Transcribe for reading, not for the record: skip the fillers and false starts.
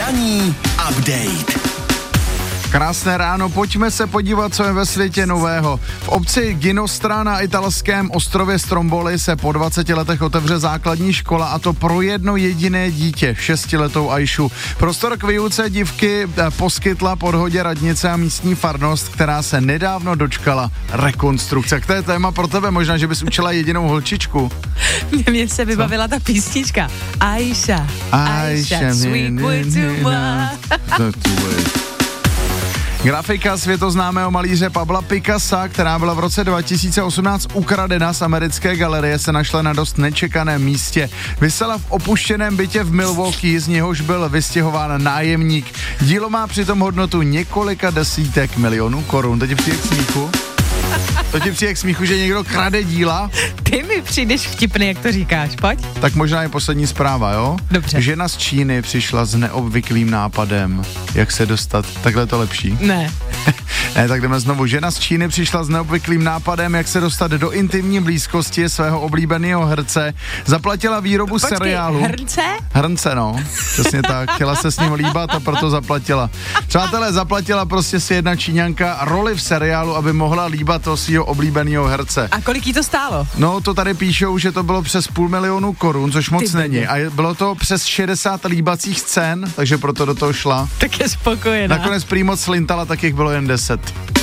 Ranní update. Krásné ráno, pojďme se podívat, co je ve světě nového. V obci Ginostra na italském ostrově Stromboli se po 20 letech otevře základní škola, a to pro jedno jediné dítě, 6letou Ajšu. Prostor k výuce dívky poskytla Podhodě radnice a místní farnost, která se nedávno dočkala rekonstrukce. To je téma pro tebe, možná, že bys učila jedinou holčičku. Mně se vybavila ta písnička. Ajša, sweet boy to Grafika světoznámého malíře Pabla Picassa, která byla v roce 2018 ukradena z americké galerie, se našla na dost nečekaném místě. Visela v opuštěném bytě v Milwaukee, z něhož byl vystěhován nájemník. Dílo má přitom hodnotu několika desítek milionů korun. To ti přijde k smíchu? To ti přijde k smíchu, že někdo krade díla? Ty mi přijdeš vtipný, jak to říkáš, pojď. Tak možná je poslední zpráva, jo? Dobře. Žena z Číny přišla s neobvyklým nápadem, jak se dostat. Takhle je to lepší? Ne. Ne, tak jdeme znovu. Žena z Číny přišla s neobvyklým nápadem, jak se dostat do intimní blízkosti svého oblíbeného herce. Zaplatila výrobu seriálu. Hrnce? Hrnce, no. Přesně tak. Chtěla se s ním líbat a proto zaplatila. Přátelé, zaplatila prostě si jedna Číňanka roli v seriálu, aby mohla líbat toho svého oblíbeného herce. A kolik jí to stálo? No, to tady píšou, že to bylo přes 500 000 korun, což moc není. A bylo to přes 60 líbacích scén, takže proto do toho šla. Tak je spokojená. Nakonec prý moc slintala, tak jich bylo jen 10.